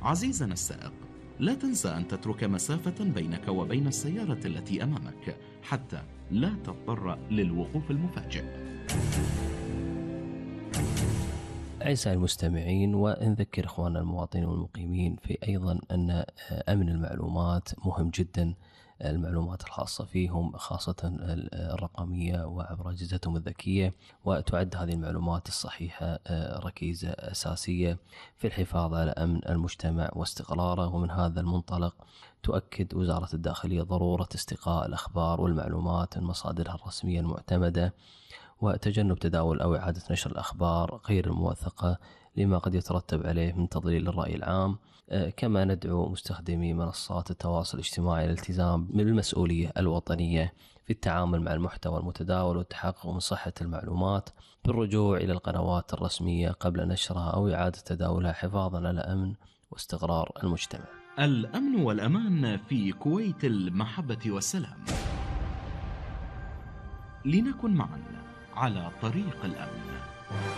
عزيزنا السائق، لا تنسى أن تترك مسافة بينك وبين السيارة التي أمامك حتى لا تضطر للوقوف المفاجئ. أعزائي المستمعين، ونذكر إخواننا المواطنين والمقيمين في أيضا أن أمن المعلومات مهم جدا. المعلومات الخاصة فيهم خاصة الرقمية وعبر أجهزتهم الذكية، وتعد هذه المعلومات الصحيحة ركيزة أساسية في الحفاظ على أمن المجتمع واستقراره. ومن هذا المنطلق تؤكد وزارة الداخلية ضرورة استقاء الأخبار والمعلومات من مصادرها الرسمية المعتمدة، وتجنب تداول أو إعادة نشر الأخبار غير الموثقة لما قد يترتب عليه من تضليل الرأي العام. كما ندعو مستخدمي منصات التواصل الاجتماعي الالتزام بالمسؤولية الوطنية في التعامل مع المحتوى المتداول والتحقق من صحة المعلومات بالرجوع إلى القنوات الرسمية قبل نشرها أو إعادة تداولها حفاظا على أمن واستقرار المجتمع. الأمن والأمان في كويت المحبة والسلام. لنكن معا على طريق الأمن.